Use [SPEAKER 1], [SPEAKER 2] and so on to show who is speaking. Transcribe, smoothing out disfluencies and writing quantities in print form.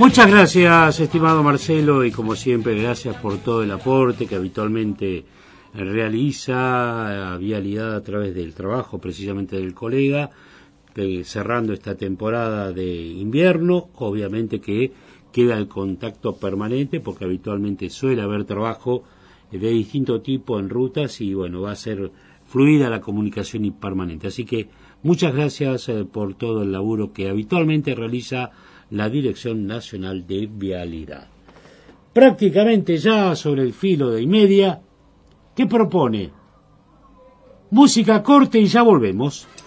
[SPEAKER 1] Muchas gracias, estimado Marcelo, y como siempre, gracias por todo el aporte que habitualmente realiza a Vialidad a través del trabajo precisamente del colega, cerrando esta temporada de invierno. Obviamente que queda el contacto permanente porque habitualmente suele haber trabajo de distinto tipo en rutas y bueno, va a ser fluida la comunicación y permanente. Así que muchas gracias por todo el laburo que habitualmente realiza la Dirección Nacional de Vialidad. Prácticamente ya sobre el filo de y media, ¿qué propone? Música, corte y ya volvemos.